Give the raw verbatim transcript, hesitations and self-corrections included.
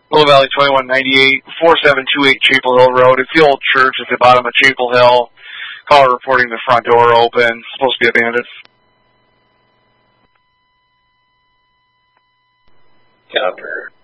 Willow Valley twenty-one ninety-eight, four seven two eight Chapel Hill Road. It's the old church at the bottom of Chapel Hill. Caller reporting the front door open. Supposed to be abandoned. Copper.